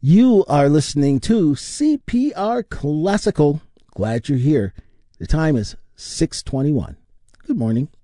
You are listening to CPR Classical. Glad you're here. The time is 6:21. Good morning.